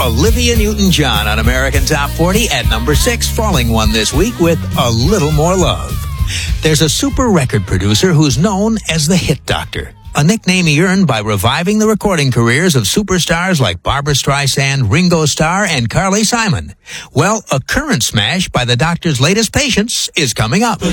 Olivia Newton-John on American Top 40 at number 6, falling one this week with A Little More Love. There's a super record producer who's known as the Hit Doctor, a nickname he earned by reviving the recording careers of superstars like Barbra Streisand, Ringo Starr, and Carly Simon. Well, a current smash by the Doctor's latest patients is coming up.